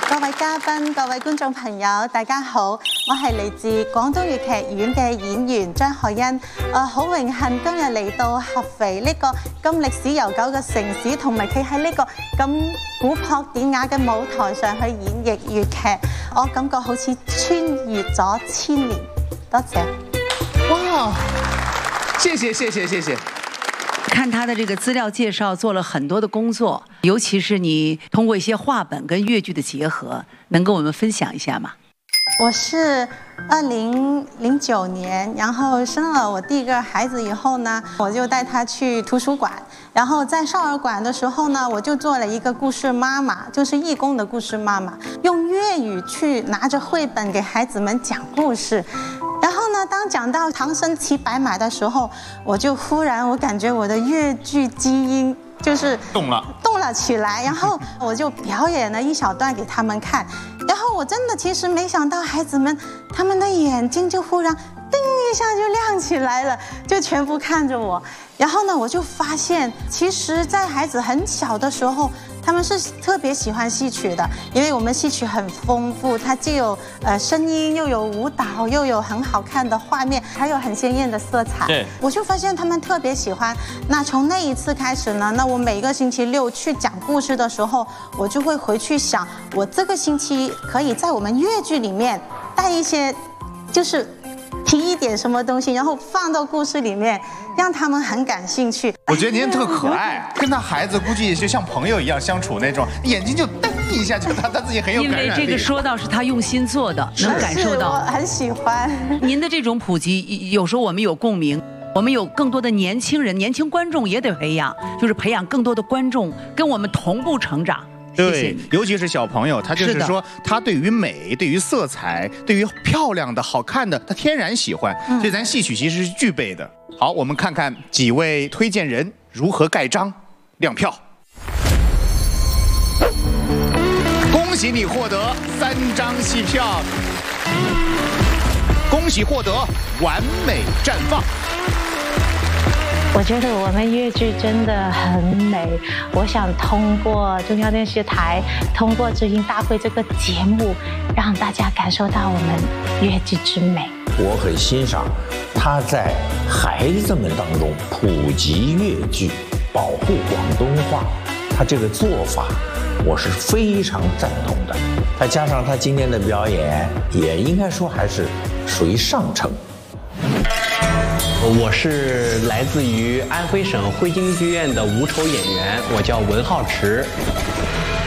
各位嘉賓、各位觀眾朋友，大家好，我係嚟自廣東粵劇院嘅演員張學欣。好榮幸今日嚟到合肥呢個咁歷史悠久嘅城市，同埋企喺呢個咁古樸典雅嘅舞台上去演繹粵劇，我感覺好似穿越咗1000年。多謝。 哇，謝謝。 看他的這個資料介紹，做了很多的工作，尤其是你通過一些話本跟粵劇的結合，能跟我們分享一下嗎？ 我是2009年，然後生了我第一個孩子以後呢，我就帶他去圖書館，然後在少兒館的時候呢，我就做了一個故事媽媽，就是義工的故事媽媽，用粵語去拿着繪本給孩子們講故事。然後呢，當講到唐僧騎白馬的時候，我感覺我的粵劇基因就是動了起來，然後我就表演了一小段給他們看，然後我真的其實沒想到孩子們他們的眼睛就忽然叮一下就亮起來了，就全部看着我。然後呢，我就發現其實在孩子很小的時候，他們是特別喜歡戲曲的，因為我們戲曲很豐富，它既有聲音，又有舞蹈，又有很好看的畫面，還有很鮮豔的色彩。對，我就發現他們特別喜歡。那從那一次開始呢，那我每個星期六去講故事的時候，我就會回去想，我這個星期可以在我們粵劇裡面帶一些，就是提一點什麼東西，然後放到故事裡面，讓他們很感興趣。 我覺得您特可愛，跟他孩子估計就像朋友一樣相處那種，眼睛就瞪一下，就他自己很有感染力。 因為這個說到是他用心做的，能感受到。 我很喜歡您的這種普及，有時候我們有共鳴，我們有更多的年輕人、年輕觀眾也得培養，就是培養更多的觀眾跟我們同步成長。 對，尤其是小朋友，他就是說，他對於美、對於色彩、對於漂亮的、好看的，他天然喜歡。所以咱戲曲其實是具備的。好，我們看看幾位推薦人如何蓋章亮票。恭喜你獲得3張戲票，恭喜獲得完美綻放。 我覺得我們粵劇真的很美，我想通過中央電視台，通過知音大會這個節目，讓大家感受到我們粵劇之美。 我很欣賞他在孩子們當中普及粵劇，保護廣東話，他這個做法我是非常贊同的。再加上他今天的表演，也應該說還是屬於上乘。 我是來自於安徽省匯京劇院的無酬演員，我叫文浩池。